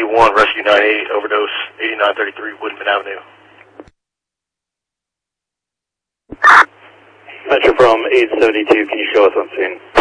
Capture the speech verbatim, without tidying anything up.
eighty-one, Rescue ninety-eight, overdose, eighty-nine thirty-three, Woodman Avenue. Metro from eight seventy-two, can you show us on scene?